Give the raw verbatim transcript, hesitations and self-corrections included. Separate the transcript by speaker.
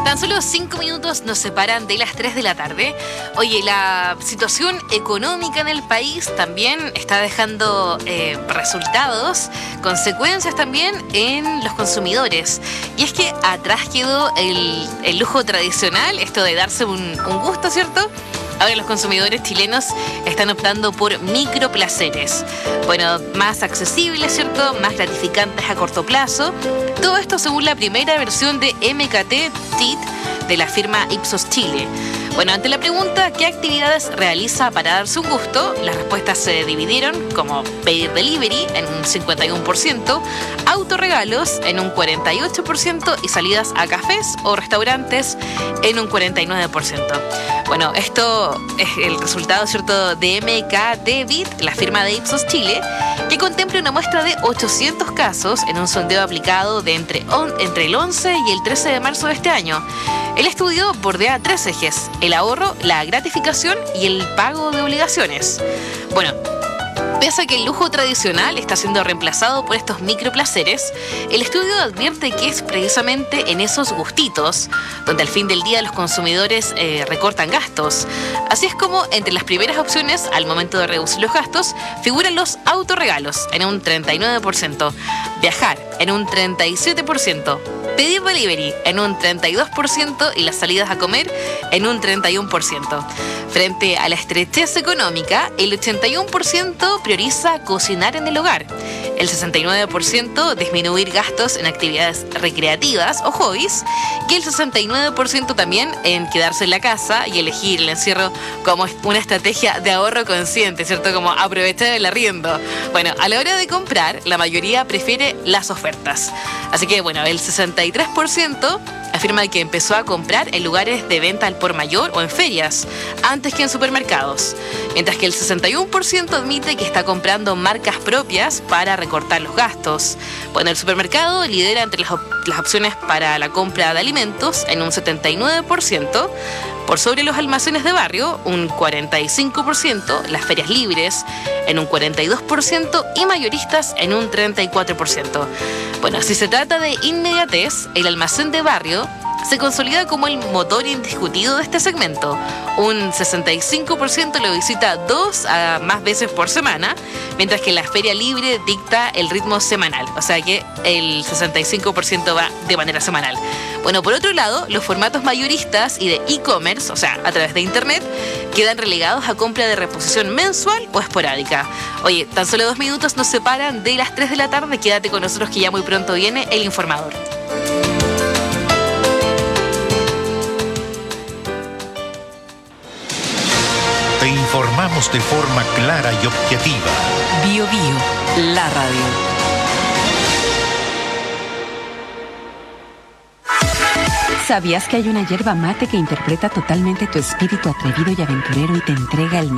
Speaker 1: Tan solo cinco minutos nos separan de las tres de la tarde. Oye, la situación económica en el país también está dejando eh, resultados, consecuencias también en los consumidores. Y es que atrás quedó el, el lujo tradicional, esto de darse un, un gusto, ¿cierto? Ahora los consumidores chilenos están optando por microplaceres. Bueno, más accesibles, ¿cierto? Más gratificantes a corto plazo. Todo esto según la primera versión de M K T T I T de la firma Ipsos Chile. Bueno, ante la pregunta ¿qué actividades realiza para darse un gusto? Las respuestas se dividieron como pedir delivery en un cincuenta y uno por ciento, autorregalos en un cuarenta y ocho por ciento y salidas a cafés o restaurantes en un cuarenta y nueve por ciento. Bueno, esto es el resultado, ¿cierto?, de M K T B I T, la firma de Ipsos Chile, que contempla una muestra de ochocientos casos en un sondeo aplicado de entre, on, entre el once y el trece de marzo de este año. El estudio bordea tres ejes: el ahorro, la gratificación y el pago de obligaciones. Bueno, pese a que el lujo tradicional está siendo reemplazado por estos microplaceres, el estudio advierte que es precisamente en esos gustitos donde al fin del día los consumidores eh, recortan gastos. Así es como entre las primeras opciones al momento de reducir los gastos figuran los autorregalos en un treinta y nueve por ciento, viajar en un treinta y siete por ciento, pedir delivery en un treinta y dos por ciento y las salidas a comer en un treinta y uno por ciento. Frente a la estrechez económica, el ochenta y uno por ciento prioriza cocinar en el hogar, el sesenta y nueve por ciento disminuir gastos en actividades recreativas o hobbies y el sesenta y nueve por ciento también en quedarse en la casa y elegir el encierro como una estrategia de ahorro consciente, ¿cierto? Como aprovechar el arriendo. Bueno, a la hora de comprar, la mayoría prefiere las ofertas. Así que, bueno, el sesenta y tres por ciento afirma que empezó a comprar en lugares de venta al por mayor o en ferias, antes que en supermercados, mientras que el sesenta y uno por ciento admite que está comprando marcas propias para recortar los gastos. Bueno, el supermercado lidera entre las, op- las opciones para la compra de alimentos en un setenta y nueve por ciento, por sobre los almacenes de barrio, un cuarenta y cinco por ciento, las ferias libres en un cuarenta y dos por ciento y mayoristas en un treinta y cuatro por ciento. Bueno, si se trata de inmediatez, el almacén de barrio se consolida como el motor indiscutido de este segmento. Un sesenta y cinco por ciento lo visita dos a más veces por semana, mientras que la feria libre dicta el ritmo semanal, o sea que el sesenta y cinco por ciento va de manera semanal. Bueno, por otro lado, los formatos mayoristas y de e-commerce, o sea, a través de internet, quedan relegados a compra de reposición mensual o esporádica. Oye, tan solo dos minutos nos separan de las tres de la tarde. Quédate con nosotros que ya muy pronto viene El Informador.
Speaker 2: Te informamos de forma clara y objetiva.
Speaker 3: Bio Bio, la radio. ¿Sabías que hay una hierba mate que interpreta totalmente tu espíritu atrevido y aventurero y te entrega el